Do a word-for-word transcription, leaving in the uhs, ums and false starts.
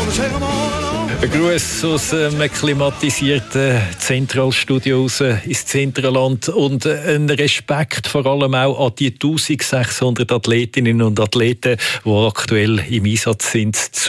Ein Gruß aus einem klimatisierten Zentralstudio raus ins Zentralland und ein Respekt vor allem auch an die eintausendsechshundert Athletinnen und Athleten, die aktuell im Einsatz sind